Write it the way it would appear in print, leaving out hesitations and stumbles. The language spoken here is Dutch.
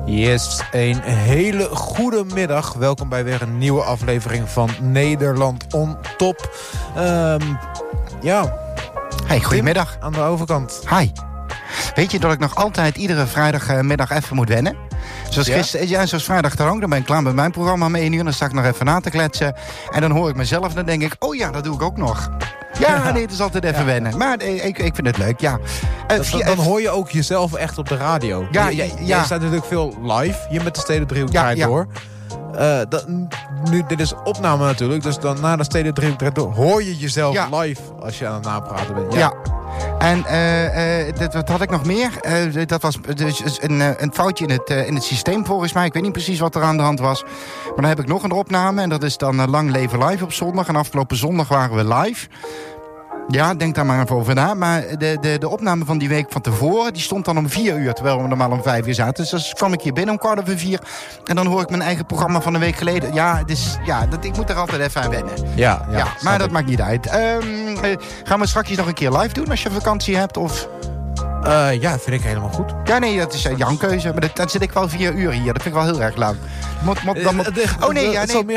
Yes, een hele goede middag. Welkom bij weer een nieuwe aflevering van Nederland on Top. Hey, goedemiddag. Tim, aan de overkant. Hi. Weet je dat ik nog altijd iedere vrijdagmiddag even moet wennen? Zoals gisteren, zoals vrijdag dan ook. Dan ben ik klaar met mijn programma om 1 uur. Dan sta ik nog even na te kletsen. En dan hoor ik mezelf en dan denk ik, oh ja, dat doe ik ook nog. Ja, nee, het is altijd even wennen. Maar ik vind het leuk, ja. Dan hoor je ook jezelf echt op de radio. Ja. Jij staat natuurlijk veel live hier met de Stedendriehoek draait door. Dit is opname natuurlijk, dus dan na de Stedendriehoek draait door hoor je jezelf live als je aan het napraten bent. Ja. En wat had ik nog meer? Dat was dus een foutje in het systeem volgens mij. Ik weet niet precies wat er aan de hand was. Maar dan heb ik nog een opname. En dat is dan Lang Leven Live op zondag. En afgelopen zondag waren we live. Ja, denk daar maar even over na. Maar de opname van die week van tevoren, die stond dan om 4 uur, terwijl we normaal om 5 uur zaten. Dus dan kwam ik hier binnen om 4:15. En dan hoor ik mijn eigen programma van een week geleden. Ja, dus ik moet er altijd even aan wennen. Ja, maar dat maakt niet uit. Gaan we straks nog een keer live doen als je vakantie hebt? Of... Ja, vind ik helemaal goed. Ja, nee, dat is jouw keuze. Maar dan zit ik wel 4 uur hier. Dat vind ik wel heel erg lang.